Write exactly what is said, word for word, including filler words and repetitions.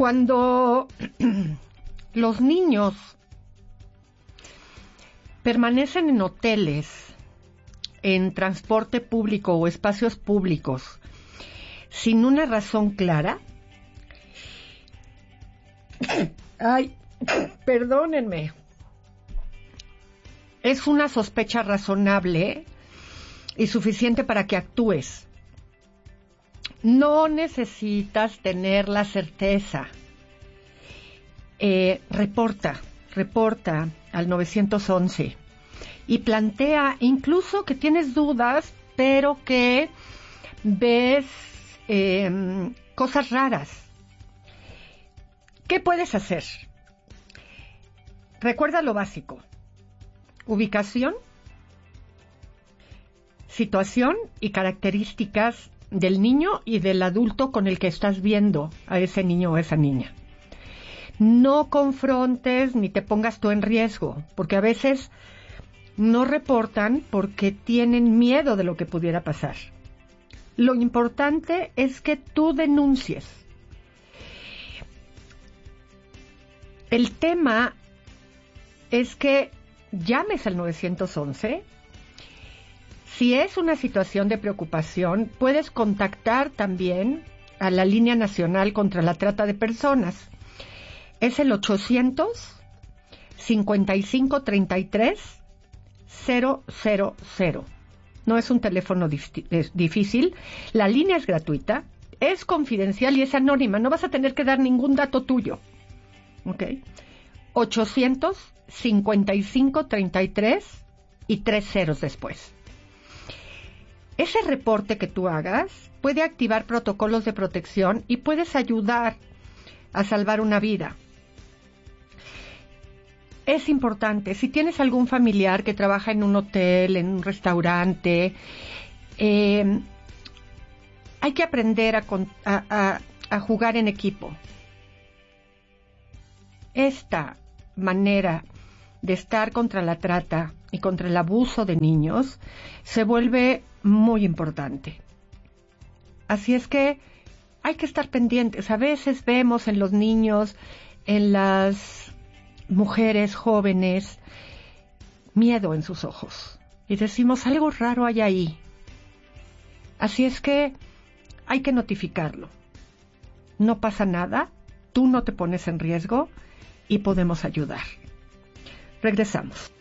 Cuando los niños permanecen en hoteles, en transporte público o espacios públicos, sin una razón clara, ay, perdónenme, es una sospecha razonable y suficiente para que actúes. No necesitas tener la certeza. Eh, reporta, reporta al nueve once y plantea incluso que tienes dudas, pero que ves eh, cosas raras. ¿Qué puedes hacer? Recuerda lo básico. Ubicación, situación y características del niño y del adulto con el que estás viendo a ese niño o esa niña. No confrontes ni te pongas tú en riesgo, porque a veces no reportan porque tienen miedo de lo que pudiera pasar. Lo importante es que tú denuncies. El tema es que llames al nueve once. Si es una situación de preocupación, puedes contactar también a la Línea Nacional contra la Trata de Personas. Es el ochocientos cincuenta y cinco treinta y tres cero cero cero. No es un teléfono dif- es difícil. La línea es gratuita, es confidencial y es anónima. No vas a tener que dar ningún dato tuyo. ¿Ok? ochocientos cincuenta y cinco treinta y tres y tres ceros después. Ese reporte que tú hagas puede activar protocolos de protección y puedes ayudar a salvar una vida. Es importante, si tienes algún familiar que trabaja en un hotel, en un restaurante, eh, hay que aprender a, a, a, a jugar en equipo. Esta manera de estar contra la trata y contra el abuso de niños se vuelve muy importante. Así es que hay que estar pendientes. A veces vemos en los niños, en las mujeres jóvenes, miedo en sus ojos. Y decimos, algo raro hay ahí. Así es que hay que notificarlo. No pasa nada, tú no te pones en riesgo y podemos ayudar. Regresamos.